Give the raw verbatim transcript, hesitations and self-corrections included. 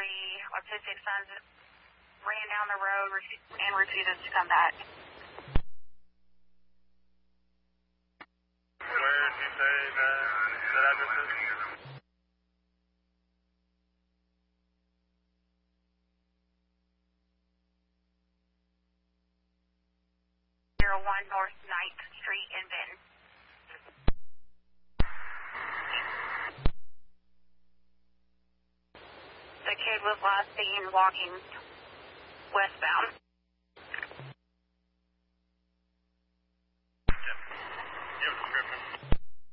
autistic sons ran down the road and refuses to come back. Where did you say that, that address is? zero one North ninth Street in Benton. The kid was last seen walking westbound. Jim, do you have a description?